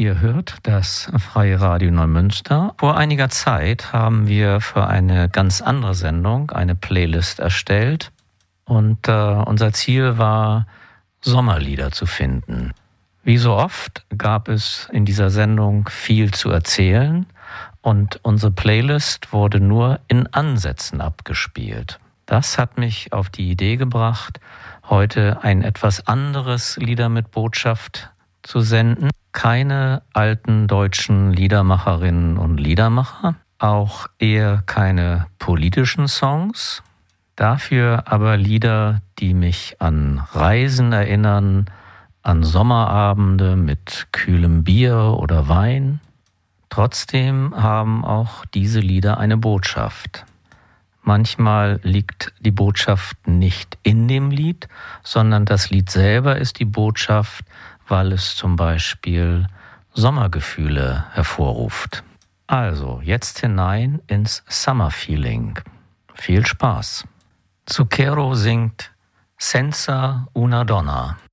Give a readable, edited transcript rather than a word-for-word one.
Ihr hört das Freie Radio Neumünster. Vor einiger Zeit haben wir für eine ganz andere Sendung eine Playlist erstellt und unser Ziel war, Sommerlieder zu finden. Wie so oft gab es in dieser Sendung viel zu erzählen und unsere Playlist wurde nur in Ansätzen abgespielt. Das hat mich auf die Idee gebracht, heute ein etwas anderes Lieder mit Botschaft zu senden. Keine alten deutschen Liedermacherinnen und Liedermacher, auch eher keine politischen Songs, dafür aber Lieder, die mich an Reisen erinnern, an Sommerabende mit kühlem Bier oder Wein. Trotzdem haben auch diese Lieder eine Botschaft. Manchmal liegt die Botschaft nicht in dem Lied, sondern das Lied selber ist die Botschaft, weil es zum Beispiel Sommergefühle hervorruft. Also, jetzt hinein ins Summer Feeling. Viel Spaß. Zucchero singt Senza una donna.